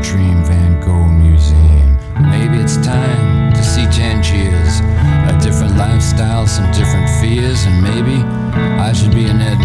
Dream Van Gogh Museum. Maybe it's time to see Tangiers, a different lifestyle, some different fears, and maybe I should be an